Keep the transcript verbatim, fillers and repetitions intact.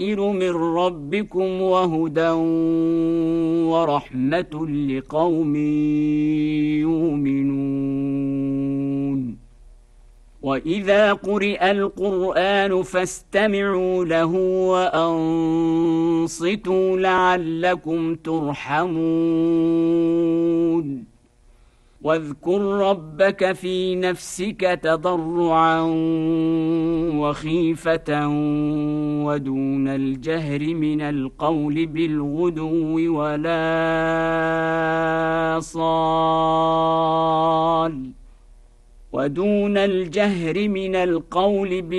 من ربكم وهدى ورحمة لقوم يؤمنون وإذا قرئ القرآن فاستمعوا له وأنصتوا لعلكم ترحمون واذكر ربك في نفسك تضرعا وخيفة ودون الجهر من القول بالغدو ولا صال ودون الجهر من القول